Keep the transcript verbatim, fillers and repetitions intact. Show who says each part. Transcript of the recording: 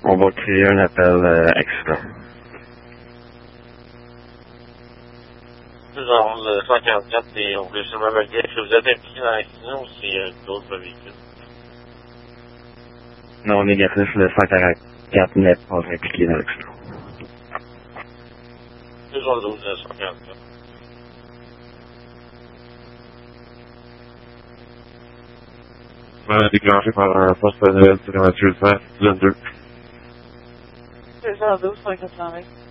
Speaker 1: On va créer un appel euh, extra.
Speaker 2: Genre, le cent quarante-quatre, et on voulait seulement me dire que vous êtes impliqué dans l'accident ou c'est euh, d'autres véhicules?
Speaker 1: Non, négatif, le cent quarante-quatre n'est pas impliqué dans l'extra.
Speaker 2: Toujours le douze, le cent quarante-quatre.
Speaker 3: Euh, déclenché par un poste manuel sur la voiture vingt deux.
Speaker 4: deux cent douze, cent quatre-vingt.